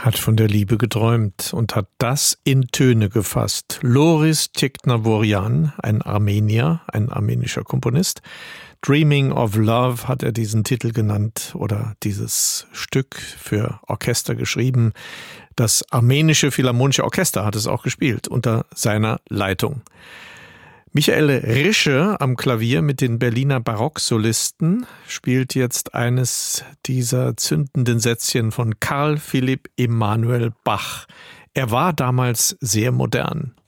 hat von der Liebe geträumt und hat das in Töne gefasst. Loris Tcheknavorian, ein Armenier, ein armenischer Komponist. Dreaming of Love hat er diesen Titel genannt oder dieses Stück für Orchester geschrieben. Das armenische Philharmonische Orchester hat es auch gespielt unter seiner Leitung. Michael Rische am Klavier mit den Berliner Barocksolisten spielt jetzt eines dieser zündenden Sätzchen von Carl Philipp Emanuel Bach. Er war damals sehr modern.